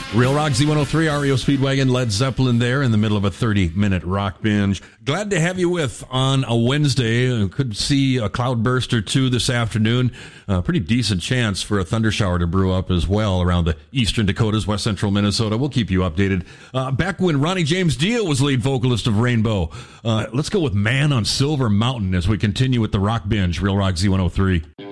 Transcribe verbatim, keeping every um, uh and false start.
Real Rock Z one oh three, R E O Speedwagon, Led Zeppelin there in the middle of a thirty-minute rock binge. Glad to have you with on a Wednesday. Could see a cloudburst or two this afternoon. A pretty decent chance for a thunder shower to brew up as well around the eastern Dakotas, west central Minnesota. We'll keep you updated. Uh, back when Ronnie James Dio was lead vocalist of Rainbow. Uh, let's go with Man on Silver Mountain as we continue with the rock binge. Real Rock Z one oh three.